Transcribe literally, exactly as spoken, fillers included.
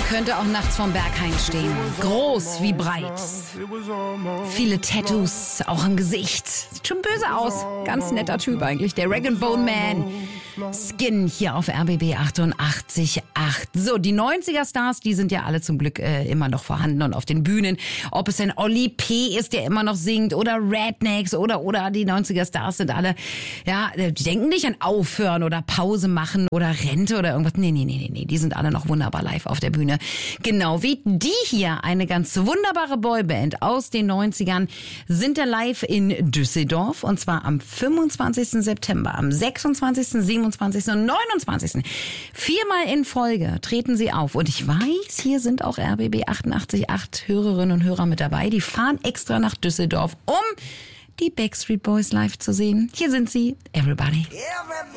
Könnte auch nachts vorm Berghain stehen. Groß wie breit. Viele Tattoos, auch im Gesicht. Sieht schon böse aus. Ganz netter Typ eigentlich, der Rag and Bone Man. Skin hier auf R B B achtundachtzig Komma acht. So, die neunziger-Stars, die sind ja alle zum Glück äh, immer noch vorhanden und auf den Bühnen. Ob es denn Olli P. ist, der immer noch singt, oder Rednecks oder oder die neunziger-Stars sind alle, ja, die denken nicht an Aufhören oder Pause machen oder Rente oder irgendwas. Nee, nee, nee, nee, nee, die sind alle noch wunderbar live auf der Bühne. Genau wie die hier, eine ganz wunderbare Boyband aus den neunzigern, sind da live in Düsseldorf und zwar am fünfundzwanzigsten September, am sechsundzwanzigsten, siebenundzwanzigsten und neunundzwanzigsten Viermal in Folge treten sie auf. Und ich weiß, hier sind auch R B B achtundachtzig Komma acht Hörerinnen und Hörer mit dabei. Die fahren extra nach Düsseldorf, um die Backstreet Boys live zu sehen. Hier sind sie, Everybody.